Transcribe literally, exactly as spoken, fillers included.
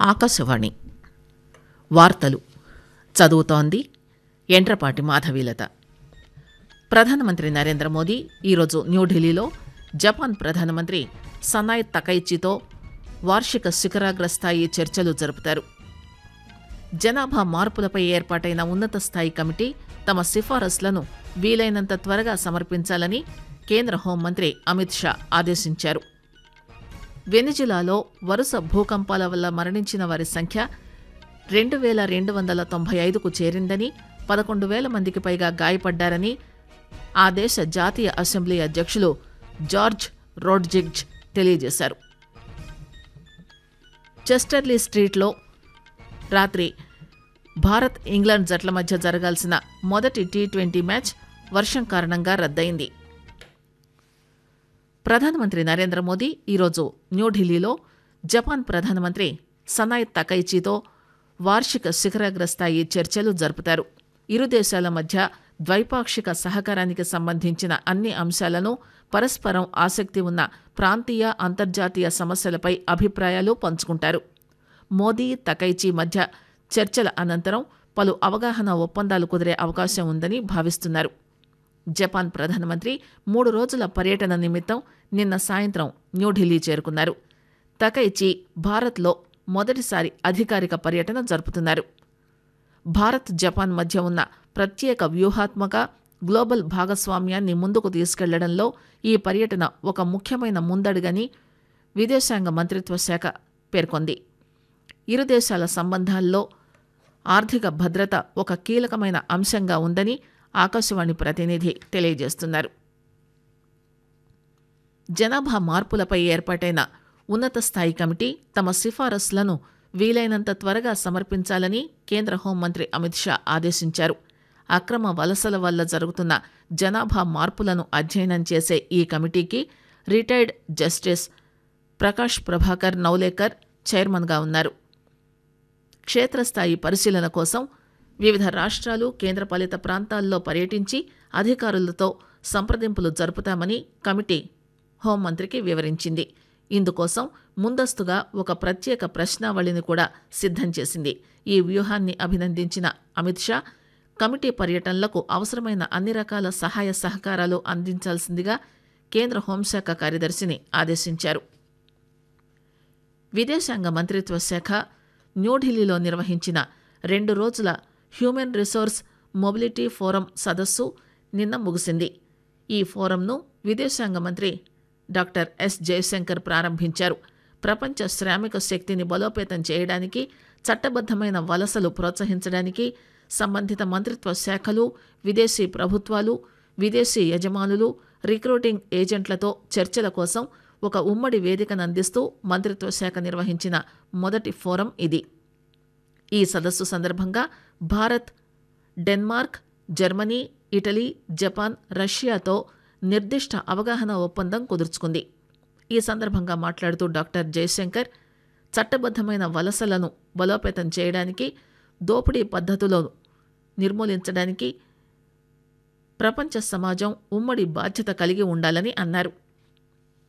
ఆకాశవాణి వార్తలు చదువుతోంది ఎండ్రపాటి మాధవీలత. ప్రధానమంత్రి నరేంద్ర మోదీ ఈరోజు న్యూఢిల్లీలో జపాన్ ప్రధానమంత్రి సనాయ్ తకైచితో వార్షిక శిఖరాగ్ర స్థాయి చర్చలు జరుపుతారు. జనాభా మార్పులపై ఏర్పాటైన ఉన్నత స్థాయి కమిటీ తమ సిఫారసులను వీలైనంత త్వరగా సమర్పించాలని కేంద్ర హోంమంత్రి అమిత్ షా ఆదేశించారు. వెనిజులాలో వరుస భూకంపాల వల్ల మరణించిన వారి సంఖ్య రెండు వేల రెండు వందల తొంభై ఐదుకు చేరిందని, పదకొండు వేల మందికి పైగా గాయపడ్డారని ఆ దేశ జాతీయ అసెంబ్లీ అధ్యక్షులు జార్జ్ రోడ్జిగ్జ్ తెలియజేశారు. చెస్టర్లీ స్ట్రీట్లో రాత్రి భారత్ ఇంగ్లాండ్ జట్ల మధ్య జరగాల్సిన మొదటి టీ ట్వంటీ మ్యాచ్ వర్షం కారణంగా రద్దయింది. ప్రధానమంత్రి నరేంద్ర మోదీ ఈరోజు న్యూఢిల్లీలో జపాన్ ప్రధానమంత్రి సనాయ్ తకైచితో వార్షిక శిఖరాగ్ర స్థాయి చర్చలు జరుపుతారు. ఇరు దేశాల మధ్య ద్వైపాక్షిక సహకారానికి సంబంధించిన అన్ని అంశాలను, పరస్పరం ఆసక్తి ఉన్న ప్రాంతీయ, అంతర్జాతీయ సమస్యలపై అభిప్రాయాలు పంచుకుంటారు. మోదీ తకైచి మధ్య చర్చల అనంతరం పలు అవగాహన ఒప్పందాలు కుదిరే అవకాశం ఉందని భావిస్తున్నారు. జపాన్ ప్రధానమంత్రి మూడు రోజుల పర్యటన నిమిత్తం నిన్న సాయంత్రం న్యూఢిల్లీ చేరుకున్నారు. తకైచి భారత్లో మొదటిసారి అధికారిక పర్యటన జరుపుతున్నారు. భారత్ జపాన్ మధ్య ఉన్న ప్రత్యేక వ్యూహాత్మక గ్లోబల్ భాగస్వామ్యాన్ని ముందుకు తీసుకెళ్లడంలో ఈ పర్యటన ఒక ముఖ్యమైన ముందడుగని విదేశాంగ మంత్రిత్వ శాఖ పేర్కొంది. ఇరు దేశాల సంబంధాల్లో ఆర్థిక భద్రత ఒక కీలకమైన అంశంగా ఉందని ఆకాశవాణి ప్రతినిధి తెలియజేస్తున్నారు. జనాభా మార్పులపై ఏర్పాటైన ఉన్నత స్థాయి కమిటీ తమ సిఫారసులను వీలైనంత త్వరగా సమర్పించాలని కేంద్ర హోంమంత్రి అమిత్ షా ఆదేశించారు. అక్రమ వలసల వల్ల జరుగుతున్న జనాభా మార్పులను అధ్యయనం చేసే ఈ కమిటీకి రిటైర్డ్ జస్టిస్ ప్రకాష్ ప్రభాకర్ నౌలేకర్ చైర్మన్గా ఉన్నారు. క్షేత్రస్థాయి పరిశీలన కోసం వివిధ రాష్ట్రాలు, కేంద్రపాలిత ప్రాంతాల్లో పర్యటించి అధికారులతో సంప్రదింపులు జరుపుతామని కమిటీ హోంమంత్రికి వివరించింది. ఇందుకోసం ముందస్తుగా ఒక ప్రత్యేక ప్రశ్నావళిని కూడా సిద్ధం చేసింది. ఈ వ్యూహాన్ని అభినందించిన అమిత్ షా కమిటీ పర్యటనలకు అవసరమైన అన్ని రకాల సహాయ సహకారాలు అందించాల్సిందిగా కేంద్ర హోంశాఖ కార్యదర్శిని ఆదేశించారు. విదేశాంగ మంత్రిత్వ శాఖ న్యూఢిల్లీలో నిర్వహించిన రెండు రోజుల హ్యూమన్ రిసోర్స్ మొబిలిటీ ఫోరం సదస్సు నిన్న ముగిసింది. ఈ ఫోరంను విదేశాంగ మంత్రి డాక్టర్ ఎస్ జయశంకర్ ప్రారంభించారు. ప్రపంచ శ్రామిక శక్తిని బలోపేతం చేయడానికి, చట్టబద్దమైన వలసలు ప్రోత్సహించడానికి సంబంధిత మంత్రిత్వ శాఖలు, విదేశీ ప్రభుత్వాలు, విదేశీ యజమానులు, రిక్రూటింగ్ ఏజెంట్లతో చర్చల కోసం ఒక ఉమ్మడి వేదికను అందిస్తూ మంత్రిత్వ శాఖ నిర్వహించిన మొదటి ఫోరం ఇది. ఈ సదస్సు సందర్భంగా Bharat, Denmark, Germany, Italy, Japan, రష్యాతో నిర్దిష్ట అవగాహన ఒప్పందం కుదుర్చుకుంది. ఈ సందర్భంగా మాట్లాడుతూ డాక్టర్ జయశంకర్ చట్టబద్దమైన వలసలను బలోపేతం చేయడానికి, దోపిడీ పద్ధతులను నిర్మూలించడానికి ప్రపంచ సమాజం ఉమ్మడి బాధ్యత కలిగి ఉండాలని అన్నారు.